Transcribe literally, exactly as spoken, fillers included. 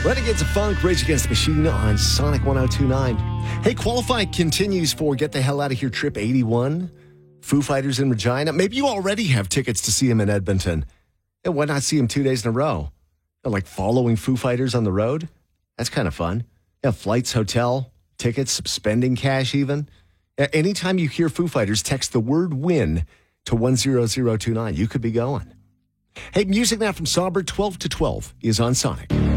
Renegades of Funk, Rage Against the Machine on Sonic one oh two point nine. Hey, qualifying continues for Get the Hell Out of Here Trip eighty-one. Foo Fighters in Regina. Maybe you already have tickets to see them in Edmonton. And why not see them two days in a row? They're like following Foo Fighters on the road. That's kind of fun. Yeah, flights, hotel, tickets, spending cash even. Anytime you hear Foo Fighters, text the word win to one zero zero two nine. You could be going. Hey, music now from Sauber, twelve to twelve is on Sonic.